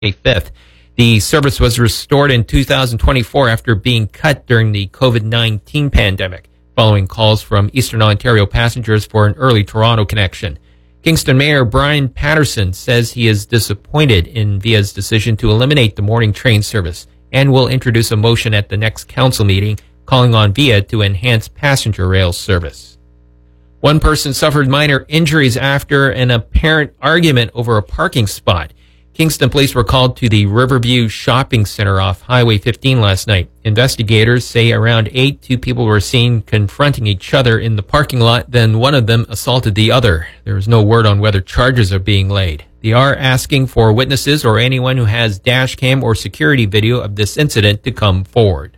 5th. The service was restored in 2024 after being cut during the COVID-19 pandemic, following calls from Eastern Ontario passengers for an early Toronto connection. Kingston Mayor Brian Patterson says he is disappointed in Via's decision to eliminate the morning train service and will introduce a motion at the next council meeting calling on Via to enhance passenger rail service. One person suffered minor injuries after an apparent argument over a parking spot. Kingston police were called to the Riverview Shopping Center off Highway 15 last night. Investigators say around 8, two people were seen confronting each other in the parking lot, then one of them assaulted the other. There is no word on whether charges are being laid. They are asking for witnesses or anyone who has dash cam or security video of this incident to come forward.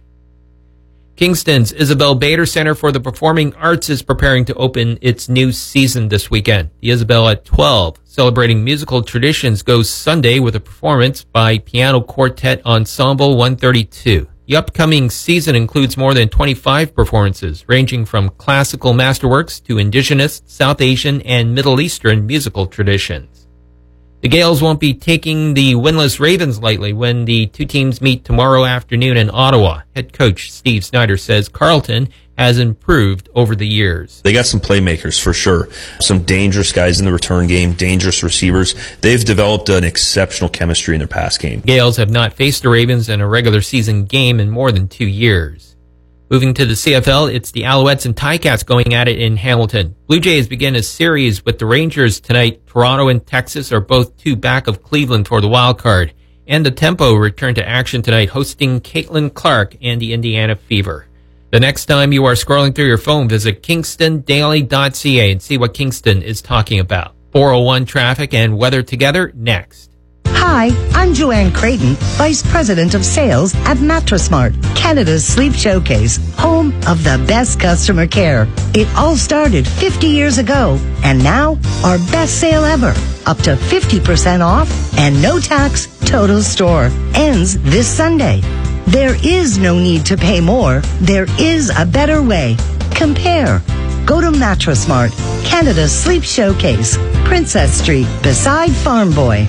Kingston's Isabel Bader Center for the Performing Arts is preparing to open its new season this weekend. The Isabel at 12, celebrating musical traditions, goes Sunday with a performance by Piano Quartet Ensemble 132. The upcoming season includes more than 25 performances, ranging from classical masterworks to Indigenous, South Asian, and Middle Eastern musical traditions. The Gales won't be taking the winless Ravens lightly when the two teams meet tomorrow afternoon in Ottawa. Head coach Steve Snyder says Carleton has improved over the years. They got some playmakers for sure. Some dangerous guys in the return game, dangerous receivers. They've developed an exceptional chemistry in their pass game. Gales have not faced the Ravens in a regular season game in more than 2 years. Moving to the CFL, it's the Alouettes and Ticats going at it in Hamilton. Blue Jays begin a series with the Rangers tonight. Toronto and Texas are both 2 back of Cleveland for the wild card. And the Tempo return to action tonight, hosting Caitlin Clark and the Indiana Fever. The next time you are scrolling through your phone, visit KingstonDaily.ca and see what Kingston is talking about. 401 traffic and weather together next. Hi, I'm Joanne Creighton, Vice President of Sales at Mattress Mart, Canada's sleep showcase, home of the best customer care. It all started 50 years ago, and now our best sale ever, up to 50% off and no tax, total store, ends this Sunday. There is no need to pay more. There is a better way. Compare. Go to Mattress Mart, Canada's sleep showcase, Princess Street, beside Farm Boy.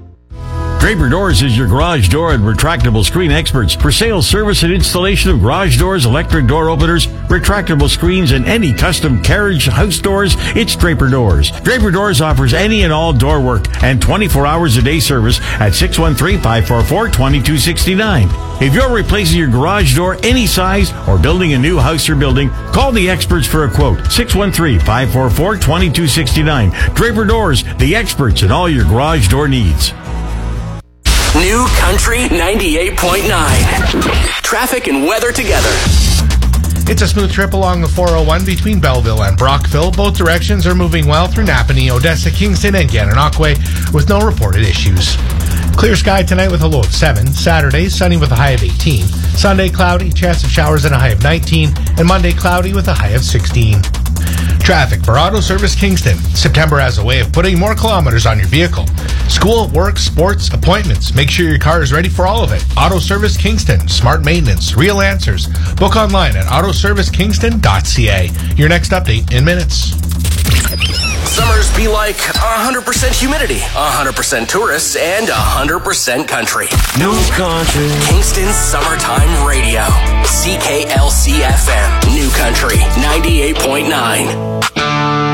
Draper Doors is your garage door and retractable screen experts for sales, service, and installation of garage doors, electric door openers, retractable screens, and any custom carriage house doors. It's Draper Doors. Draper Doors offers any and all door work and 24 hours a day service at 613-544-2269. If you're replacing your garage door any size or building a new house or building, call the experts for a quote. 613-544-2269. Draper Doors, the experts in all your garage door needs. New Country 98.9. Traffic and weather together. It's a smooth trip along the 401 between Belleville and Brockville. Both directions are moving well through Napanee, Odessa, Kingston, and Gananoque with no reported issues. Clear sky tonight with a low of 7. Saturday, sunny with a high of 18. Sunday, cloudy, chance of showers and a high of 19. And Monday, cloudy with a high of 16. Traffic for Auto Service Kingston. September has a way of putting more kilometers on your vehicle. School, work, sports, appointments. Make sure your car is ready for all of it. Auto Service Kingston. Smart maintenance. Real answers. Book online at autoservicekingston.ca. Your next update in minutes. Summers be like 100% humidity, 100% tourists, and 100% country. New Country. Kingston's Summertime Radio. CKLC FM. New Country 98.9.